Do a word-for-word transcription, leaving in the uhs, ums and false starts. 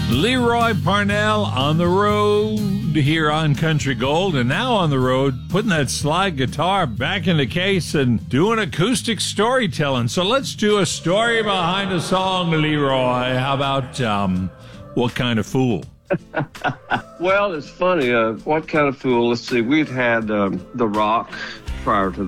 Leroy Parnell on the road here on Country Gold, and now on the road putting that slide guitar back in the case and doing acoustic storytelling. So let's do a story behind a song, Leroy. How about um, What Kind of Fool? Well, it's funny. Uh, what Kind of Fool? Let's see. We'd had um, The Rock prior to